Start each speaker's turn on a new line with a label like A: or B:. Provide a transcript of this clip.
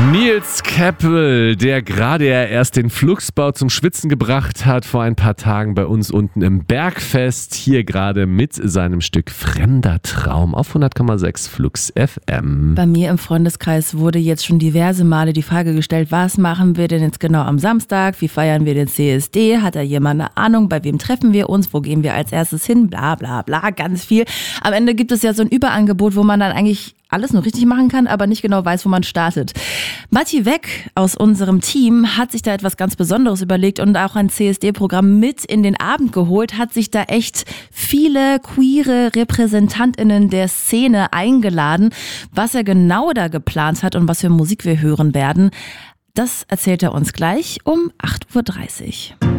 A: Nils Keppel, der gerade erst den Fluxbau zum Schwitzen gebracht hat, vor ein paar Tagen bei uns unten im Bergfest, hier gerade mit seinem Stück Fremder Traum auf 100,6 Flux FM.
B: Bei mir im Freundeskreis wurde jetzt schon diverse Male die Frage gestellt, was machen wir denn jetzt genau am Samstag, wie feiern wir den CSD, hat da jemand eine Ahnung, bei wem treffen wir uns, wo gehen wir als erstes hin, bla bla bla, ganz viel. Am Ende gibt es ja so ein Überangebot, wo man dann eigentlich alles nur richtig machen kann, aber nicht genau weiß, wo man startet. Matti Weck aus unserem Team hat sich da etwas ganz Besonderes überlegt und auch ein CSD-Programm mit in den Abend geholt, hat sich da echt viele queere RepräsentantInnen der Szene eingeladen. Was er genau da geplant hat und was für Musik wir hören werden, das erzählt er uns gleich um 8.30 Uhr.